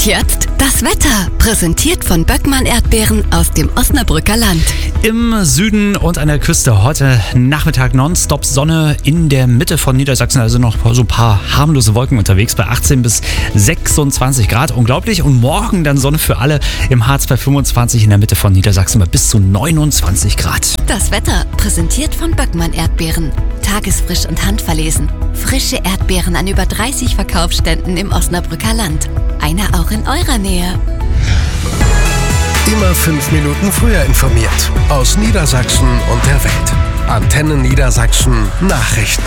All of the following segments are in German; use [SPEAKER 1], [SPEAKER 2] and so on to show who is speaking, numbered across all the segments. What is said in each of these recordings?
[SPEAKER 1] Und jetzt das Wetter, präsentiert von Böckmann Erdbeeren aus dem Osnabrücker Land.
[SPEAKER 2] Im Süden und an der Küste heute Nachmittag nonstop Sonne, in der Mitte von Niedersachsen also noch so ein paar harmlose Wolken unterwegs bei 18 bis 26 Grad. Unglaublich. Und morgen dann Sonne für alle, im Harz bei 25, in der Mitte von Niedersachsen bei bis zu 29 Grad.
[SPEAKER 1] Das Wetter, präsentiert von Böckmann Erdbeeren. Tagesfrisch und handverlesen. Frische Erdbeeren an über 30 Verkaufsständen im Osnabrücker Land. Einer auch in eurer Nähe.
[SPEAKER 3] Immer 5 Minuten früher informiert. Aus Niedersachsen und der Welt. Antenne Niedersachsen Nachrichten.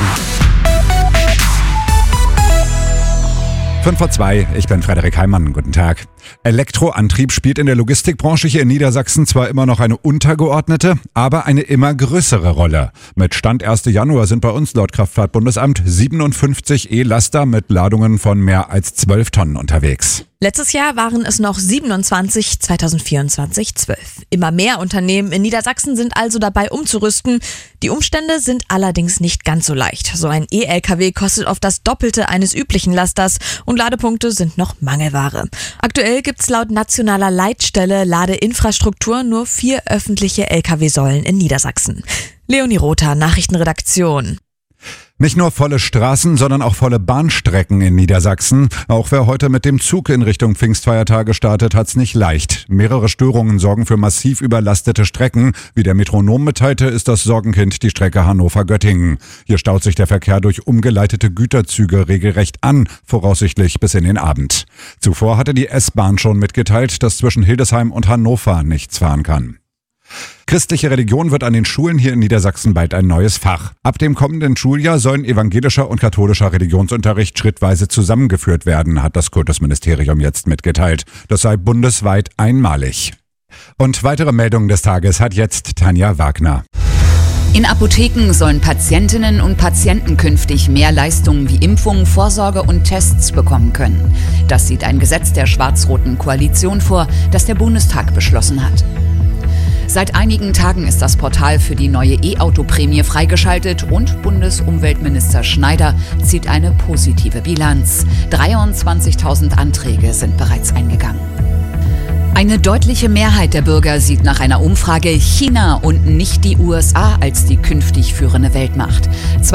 [SPEAKER 4] 5:02, ich bin Frederik Heimann, guten Tag. Elektroantrieb spielt in der Logistikbranche hier in Niedersachsen zwar immer noch eine untergeordnete, aber eine immer größere Rolle. Mit Stand 1. Januar sind bei uns laut Kraftfahrtbundesamt 57 E-Laster mit Ladungen von mehr als 12 Tonnen unterwegs.
[SPEAKER 5] Letztes Jahr waren es noch 27, 2024 12. Immer mehr Unternehmen in Niedersachsen sind also dabei umzurüsten. Die Umstände sind allerdings nicht ganz so leicht. So ein E-LKW kostet oft das Doppelte eines üblichen Lasters und Ladepunkte sind noch Mangelware. Aktuell gibt's laut nationaler Leitstelle Ladeinfrastruktur nur 4 öffentliche LKW-Säulen in Niedersachsen. Leonie Rother, Nachrichtenredaktion.
[SPEAKER 4] Nicht nur volle Straßen, sondern auch volle Bahnstrecken in Niedersachsen. Auch wer heute mit dem Zug in Richtung Pfingstfeiertage startet, hat's nicht leicht. Mehrere Störungen sorgen für massiv überlastete Strecken. Wie der Metronom mitteilte, ist das Sorgenkind die Strecke Hannover-Göttingen. Hier staut sich der Verkehr durch umgeleitete Güterzüge regelrecht an, voraussichtlich bis in den Abend. Zuvor hatte die S-Bahn schon mitgeteilt, dass zwischen Hildesheim und Hannover nichts fahren kann. Christliche Religion wird an den Schulen hier in Niedersachsen bald ein neues Fach. Ab dem kommenden Schuljahr sollen evangelischer und katholischer Religionsunterricht schrittweise zusammengeführt werden, hat das Kultusministerium jetzt mitgeteilt. Das sei bundesweit einmalig. Und weitere Meldungen des Tages hat jetzt Tanja Wagner.
[SPEAKER 6] In Apotheken sollen Patientinnen und Patienten künftig mehr Leistungen wie Impfungen, Vorsorge und Tests bekommen können. Das sieht ein Gesetz der schwarz-roten Koalition vor, das der Bundestag beschlossen hat. Seit einigen Tagen ist das Portal für die neue E-Auto-Prämie freigeschaltet und Bundesumweltminister Schneider zieht eine positive Bilanz. 23.000 Anträge sind bereits eingegangen. Eine deutliche Mehrheit der Bürger sieht nach einer Umfrage China und nicht die USA als die künftig führende Weltmacht.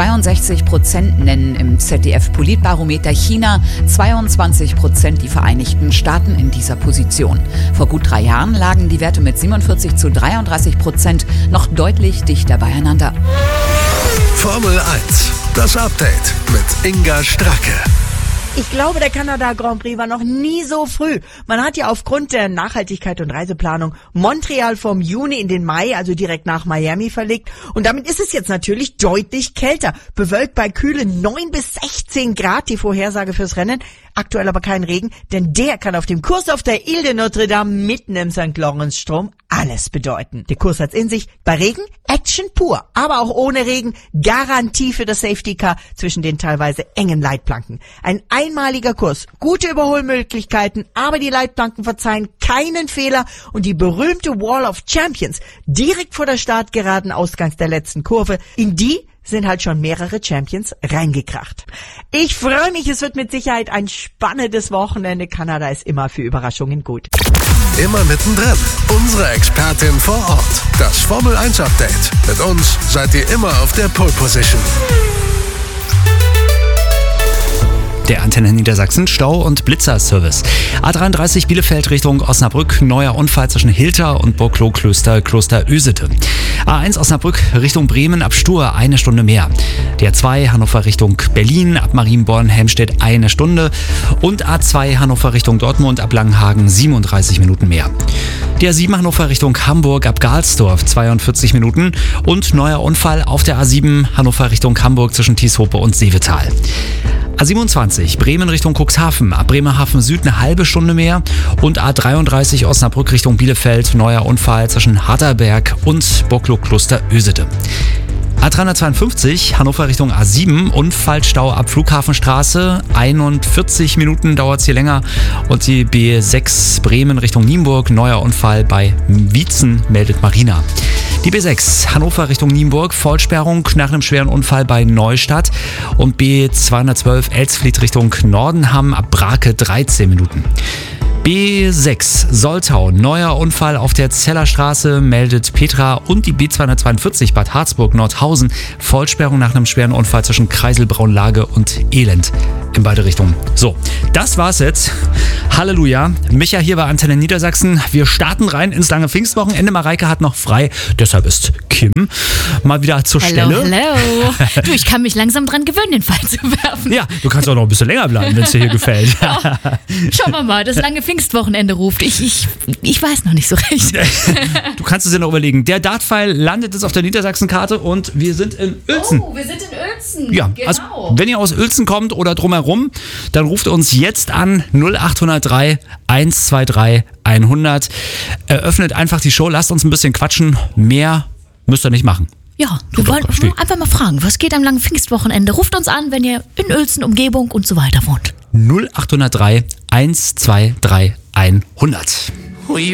[SPEAKER 6] 62% nennen im ZDF-Politbarometer China, 22% die Vereinigten Staaten in dieser Position. Vor gut 3 Jahren lagen die Werte mit 47-33% noch deutlich dichter beieinander.
[SPEAKER 3] Formel 1, das Update mit Inga Stracke.
[SPEAKER 7] Ich glaube, der Kanada Grand Prix war noch nie so früh. Man hat ja aufgrund der Nachhaltigkeit und Reiseplanung Montreal vom Juni in den Mai, also direkt nach Miami, verlegt. Und damit ist es jetzt natürlich deutlich kälter. Bewölkt bei kühlen 9 bis 16 Grad, die Vorhersage fürs Rennen. Aktuell aber kein Regen, denn der kann auf dem Kurs auf der Ile de Notre Dame mitten im St. Lawrence-Strom alles bedeuten. Der Kurs hat's in sich. Bei Regen Action pur, aber auch ohne Regen Garantie für das Safety Car zwischen den teilweise engen Leitplanken. Ein einmaliger Kurs, gute Überholmöglichkeiten, aber die Leitplanken verzeihen keinen Fehler und die berühmte Wall of Champions direkt vor der startgeraden Ausgangs der letzten Kurve, in die sind halt schon mehrere Champions reingekracht. Ich freue mich, es wird mit Sicherheit ein spannendes Wochenende. Kanada ist immer für Überraschungen gut.
[SPEAKER 3] Immer mittendrin. Unsere Expertin vor Ort. Das Formel 1 Update. Mit uns seid ihr immer auf der Pole Position.
[SPEAKER 2] Der Antenne Niedersachsen Stau- und Blitzerservice. A33 Bielefeld Richtung Osnabrück, neuer Unfall zwischen Hilter und Burgkloster Kloster Ösete. A1 Osnabrück Richtung Bremen ab Stur 1 Stunde mehr. Der 2 Hannover Richtung Berlin ab Marienborn-Helmstedt 1 Stunde und A2 Hannover Richtung Dortmund ab Langenhagen 37 Minuten mehr. Der 7 Hannover Richtung Hamburg ab Galsdorf 42 Minuten und neuer Unfall auf der A7 Hannover Richtung Hamburg zwischen Tieshope und Seevetal. A27 Bremen Richtung Cuxhaven, ab Bremerhaven Süd eine halbe Stunde mehr und A33 Osnabrück Richtung Bielefeld, neuer Unfall zwischen Harterberg und Burgkloster Ösete. A352 Hannover Richtung A7, Unfallstau ab Flughafenstraße, 41 Minuten dauert es hier länger. Und die B6 Bremen Richtung Nienburg, neuer Unfall bei Wietzen, meldet Marina. Die B6 Hannover Richtung Nienburg, Vollsperrung nach einem schweren Unfall bei Neustadt. Und B212 Elsfleth Richtung Nordenham ab Brake 13 Minuten. B6 Soltau, neuer Unfall auf der Zellerstraße, meldet Petra, und die B242 Bad Harzburg-Nordhausen, Vollsperrung nach einem schweren Unfall zwischen Kreiselbraunlage und Elend in beide Richtungen. So, das war's jetzt. Halleluja. Micha hier bei Antenne Niedersachsen. Wir starten rein ins lange Pfingstwochenende. Mareike hat noch frei, deshalb ist Kim mal wieder zur Stelle.
[SPEAKER 8] Hallo. Du, ich kann mich langsam dran gewöhnen, den Pfeil zu werfen.
[SPEAKER 2] Ja, du kannst auch noch ein bisschen länger bleiben, wenn es dir hier gefällt.
[SPEAKER 8] Ja. Schauen wir mal, das lange Pfingstwochenende ruft. Ich weiß noch nicht so recht.
[SPEAKER 2] Du kannst es dir noch überlegen. Der Dartpfeil landet jetzt auf der Niedersachsen-Karte und wir sind in Uelzen.
[SPEAKER 8] Oh, wir sind in Uelzen.
[SPEAKER 2] Ja,
[SPEAKER 8] genau.
[SPEAKER 2] also wenn ihr aus Uelzen kommt oder drumherum, dann ruft uns jetzt an 0803 123 100. Eröffnet einfach die Show, lasst uns ein bisschen quatschen. Mehr müsst ihr nicht machen.
[SPEAKER 8] Ja, wir wollen einfach mal fragen, was geht am langen Pfingstwochenende? Ruft uns an, wenn ihr in Uelzen, Umgebung und so weiter wohnt.
[SPEAKER 2] 0803 123 100.